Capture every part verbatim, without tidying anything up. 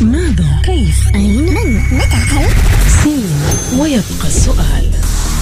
ماذا؟ كيف؟ أين؟ من؟ متى؟ هل؟ سين. ويبقى السؤال.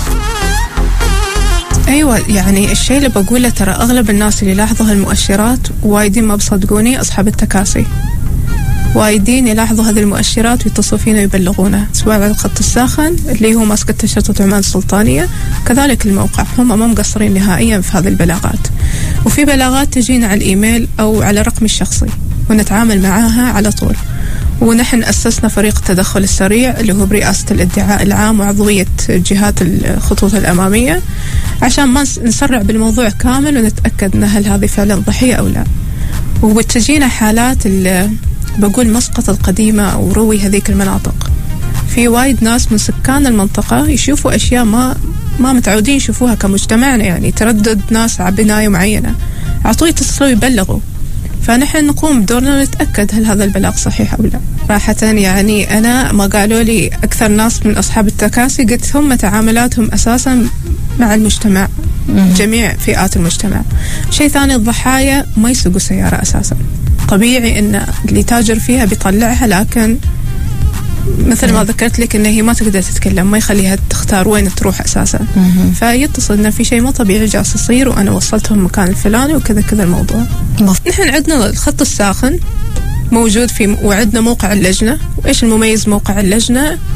أيوة، يعني الشيء اللي بقوله ترى أغلب الناس اللي لاحظوا هالمؤشرات وايدين ما بصدقوني أصحاب التكاسي، وايدين يلاحظوا هذه المؤشرات ويتصلوا فينا ويبلغونا، سواء على الخط الساخن اللي هو ماسكة شرطة عمان السلطانية، كذلك الموقع، هم ما مقصرين نهائيا في هذه البلاغات. وفي بلاغات تجينا على الإيميل أو على رقمي الشخصي ونتعامل معاها على طول. ونحن أسسنا فريق التدخل السريع اللي هو برئاسة الادعاء العام وعضوية جهات الخطوط الأمامية، عشان ما نسرع بالموضوع كامل ونتأكد أن هل هذه فعلا ضحية أو لا. وبتجينا حالات اللي بقول مسقط القديمة أو روي هذيك المناطق، في وايد ناس من سكان المنطقة يشوفوا أشياء ما ما متعودين يشوفوها كمجتمعنا، يعني تردد ناس على بناية معينة، عطوه يتصلوا يبلغوا، فنحن نقوم بدورنا نتأكد هل هذا البلاغ صحيح أو لا. راحة يعني أنا ما قالوا لي أكثر ناس من أصحاب التكاسي قلت هم تعاملاتهم أساسا مع المجتمع، جميع فئات المجتمع. شيء ثاني، الضحايا ما يسوقوا سيارة أساسا، طبيعي إن اللي تاجر فيها بيطلعها، لكن مثل ما ذكرت لك إن هي ما تقدر تتكلم، ما يخليها تختار وين تروح أساسا، فيتصل إن في شيء مو طبيعي جالس يصير وأنا وصلتهم المكان الفلاني وكذا كذا الموضوع. نحن عندنا الخط الساخن موجود في، وعندنا موقع اللجنة. وإيش المميز موقع اللجنة؟